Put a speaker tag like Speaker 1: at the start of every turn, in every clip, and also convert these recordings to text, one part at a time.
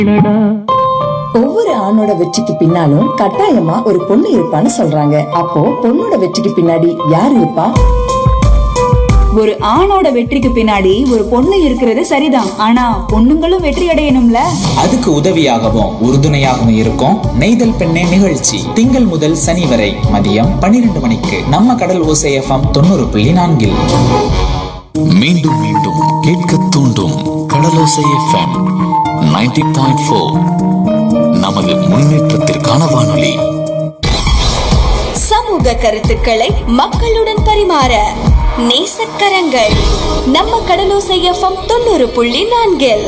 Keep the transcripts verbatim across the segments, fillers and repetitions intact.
Speaker 1: ஒவ்வொரு ஆணோட வெற்றிக்கு பின்னாலும் கட்டாயமா ஒரு பொண்ணு இருப்பான்னு சொல்றாங்க. அப்போ பொண்ணோட வெற்றிக்கு பின்னாடி யார் இருப்பா?
Speaker 2: ஒரு ஆணோட வெற்றிக்கு பின்னாடி ஒரு பொண்ணு இருக்கிறது சரிதான். ஆனா பொண்ணுங்களும் வெற்றி அடையணும்ல.
Speaker 3: அதுக்கு உதவியாகவும் உறுதுணையாகவும் இருக்கும் நெய்தல் பெண்ணே நிகழ்ச்சி. திங்கள் முதல் சனி வரை மதியம் பன்னிரண்டு மணிக்கு நம்ம கடல் ஓசை எஃப்எம் தொண்ணூறு புள்ளி நான்கில்.
Speaker 4: மீண்டும் மீண்டும் கேட்க தூண்டும் கடலோசை எஃப்எம் நைன்டி பாயிண்ட் ஃபோர். நமது முன்னேற்றத்திற்கான வானொலி.
Speaker 5: சமூக கருத்துக்களை மக்களுடன் பரிமாற நேசக்கரங்கள் நம்ம கடலோசை எஃப்எம் தொண்ணூறு புள்ளி நான்கில்.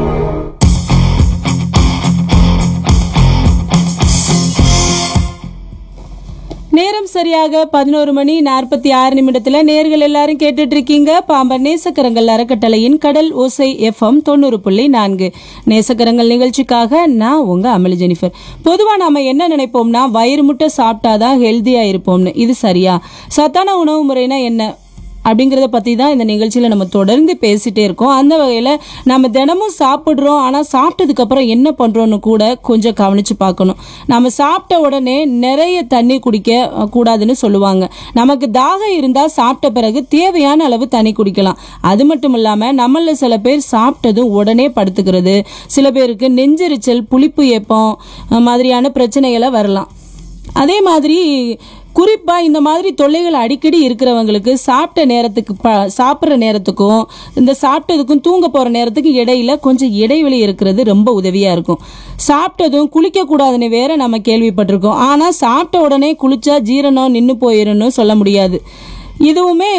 Speaker 6: நேரம் சரியாக பதினோரு மணி நாற்பத்தி ஆறு நிமிடத்துல நேர்கள் எல்லாரும் கேட்டுட்டு இருக்கீங்க பாம்பன் நேசக்கரங்கள் அறக்கட்டளையின் கடல் ஓசை எஃப்எம் தொண்ணூறு புள்ளி நான்கு. நேசக்கரங்கள் நிகழ்ச்சிக்காக நான் உங்க அமளி ஜெனிஃபர். பொதுவா நாம என்ன நினைப்போம்னா, வயிறு முட்டை சாப்பிட்டாதான் ஹெல்த்தியா இருப்போம்னு. இது சரியா? சத்தான உணவு முறைனா என்ன அப்படிங்கறத பத்தி தான் இந்த நிகழ்ச்சியில நம்ம தொடர்ந்து பேசிட்டே இருக்கோம். அந்த வகையில நம்ம தினமும் சாப்பிடுறோம், ஆனா சாப்பிட்டதுக்கு அப்புறம் என்ன பண்றோம்னு கூட கொஞ்சம் கவனிச்சு பார்க்கணும். நம்ம சாப்பிட்ட உடனே நிறைய தண்ணி குடிக்க கூடாதுன்னு சொல்லுவாங்க. நமக்கு தாகம் இருந்தா சாப்பிட்ட பிறகு தேவையான அளவு தண்ணி குடிக்கலாம். அது மட்டும் இல்லாம நம்மள சில பேர் சாப்பிட்டதும் உடனே படுத்துக்கிறது, சில பேருக்கு நெஞ்செரிச்சல், புளிப்பு ஏப்பம் மாதிரியான பிரச்சனைகளை வரலாம். அதே மாதிரி குறிப்பா இந்த மாதிரி தொல்லைகள் அடிக்கடி இருக்கிறவங்களுக்கு சாப்பிட்ட நேரத்துக்கு சாப்பிட்ற நேரத்துக்கும் இந்த சாப்பிட்டதுக்கும் தூங்க போற நேரத்துக்கும் இடையில கொஞ்சம் இடைவெளி இருக்கிறது ரொம்ப உதவியா இருக்கும். சாப்பிட்டதும் குளிக்க கூடாதுன்னு வேற நம்ம கேள்விப்பட்டிருக்கோம். ஆனா சாப்பிட்ட உடனே குளிச்சா ஜீரணம் நின்று போயிடணும் சொல்ல முடியாது. இதுவுமே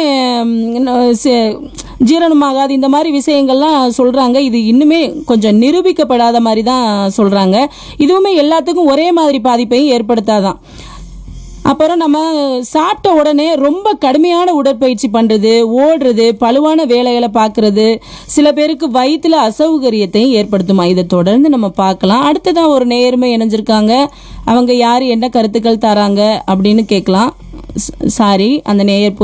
Speaker 6: ஜீரணமாகாது. இந்த மாதிரி விஷயங்கள்லாம் சொல்றாங்க. இது இன்னுமே கொஞ்சம் நிரூபிக்கப்படாத மாதிரி தான் சொல்றாங்க. இதுவுமே எல்லாத்துக்கும் ஒரே மாதிரி பாதிப்பையும் ஏற்படுத்தாதான். அப்புறம் நம்ம சாப்பிட்ட உடனே ரொம்ப கடுமையான உடற்பயிற்சி பண்றது, ஓடுறது, பழுவான வேலைகளை பார்க்கறது சில பேருக்கு வயிற்றுல அசௌகரியத்தையும் ஏற்படுத்துமா. இதை தொடர்ந்து நம்ம பார்க்கலாம். அடுத்ததான் ஒரு நேர்மை இணைஞ்சிருக்காங்க. அவங்க யாரு, என்ன கருத்துக்கள் தராங்க அப்படின்னு கேட்கலாம். சாரி, அந்த நேயர்